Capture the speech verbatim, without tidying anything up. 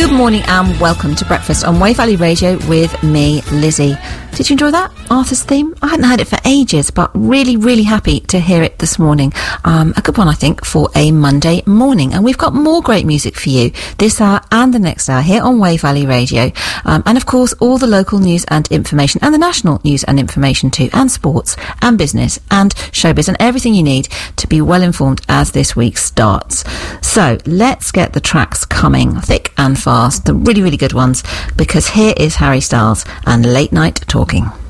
Good morning and welcome to Breakfast on Wave Valley Radio with me, Lizzie. Did you enjoy that, Arthur's theme? I hadn't heard it for ages, but really, really happy to hear it this morning. Um, a good one, I think, for a Monday morning. And we've got more great music for you this hour and the next hour here on Wave Valley Radio. Um, and, of course, all the local news and information, and the national news and information too, and sports and business and showbiz and everything you need to be well informed as this week starts. So let's get the tracks coming thick and fast, the really, really good ones, because here is Harry Styles and Late Night Talking.